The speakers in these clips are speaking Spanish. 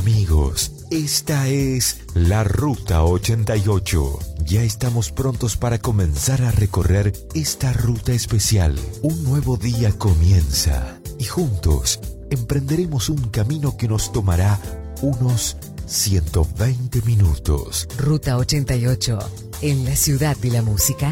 amigos, esta es la Ruta 88. Ya estamos prontos para comenzar a recorrer esta ruta especial. Un nuevo día comienza y juntos emprenderemos un camino que nos tomará unos 120 minutos. Ruta 88, en la ciudad de la música.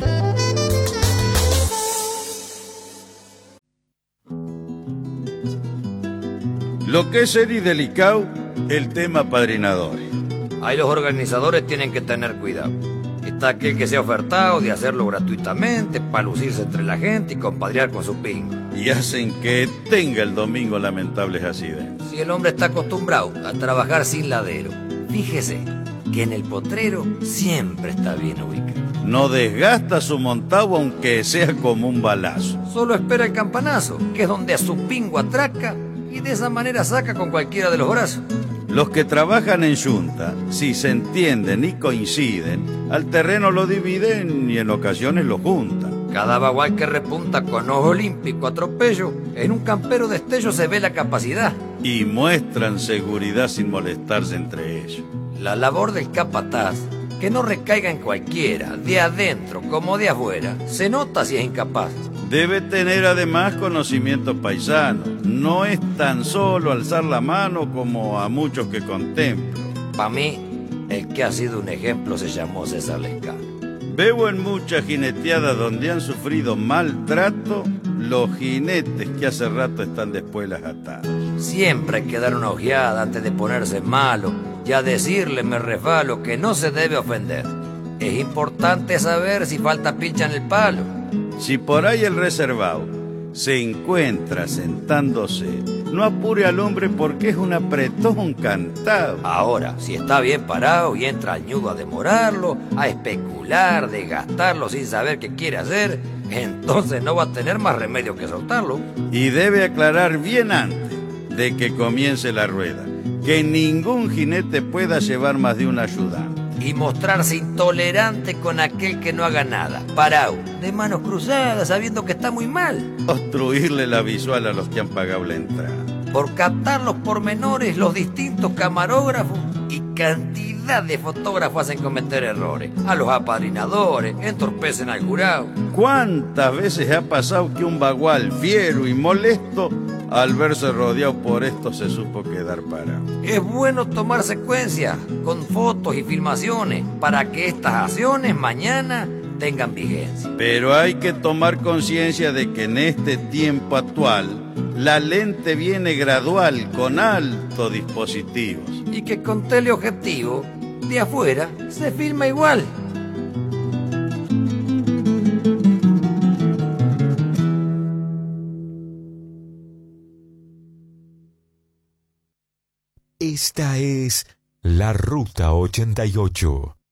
Lo que es serio y delicado, el tema padrinadores. Ahí los organizadores tienen que tener cuidado. Está aquel que se ha ofertado de hacerlo gratuitamente para lucirse entre la gente y compadrear con su pingo. Y hacen que tenga el domingo lamentables accidentes. Si el hombre está acostumbrado a trabajar sin ladero, fíjese que en el potrero siempre está bien ubicado. No desgasta su montado aunque sea como un balazo. Solo espera el campanazo, que es donde a su pingo atraca y de esa manera saca con cualquiera de los brazos. Los que trabajan en yunta, si se entienden y coinciden, al terreno lo dividen y en ocasiones lo juntan. Cada bagual que repunta con ojo olímpico atropello, en un campero destello se ve la capacidad. Y muestran seguridad sin molestarse entre ellos. La labor del capataz, que no recaiga en cualquiera, de adentro como de afuera, se nota si es incapaz. Debe tener además conocimiento paisano. No es tan solo alzar la mano como a muchos que contemplo. Para mí, el que ha sido un ejemplo se llamó César Lescano. Veo en muchas jineteadas donde han sufrido maltrato los jinetes que hace rato están de espuelas atados. Siempre hay que dar una ojeada antes de ponerse malo y a decirle me refalo que no se debe ofender. Es importante saber si falta pincha en el palo. Si por ahí el reservado se encuentra sentándose, no apure al hombre porque es un apretón cantado. Ahora, si está bien parado y entra al ñudo a demorarlo, a especular, desgastarlo sin saber qué quiere hacer, entonces no va a tener más remedio que soltarlo. Y debe aclarar bien antes de que comience la rueda, que ningún jinete pueda llevar más de un ayudante. Y mostrarse intolerante con aquel que no haga nada, parado, de manos cruzadas, sabiendo que está muy mal. Obstruirle la visual a los que han pagado la entrada. Por captar los pormenores, los distintos camarógrafos y cantidad de fotógrafos hacen cometer errores. A los apadrinadores, entorpecen al jurado. ¿Cuántas veces ha pasado que un bagual fiero y molesto, al verse rodeado por esto, se supo quedar parado? Es bueno tomar secuencias con fotos y filmaciones para que estas acciones mañana tengan vigencia. Pero hay que tomar conciencia de que en este tiempo actual la lente viene gradual con altos dispositivos. Y que con teleobjetivo de afuera se filma igual. Esta es la Ruta 88.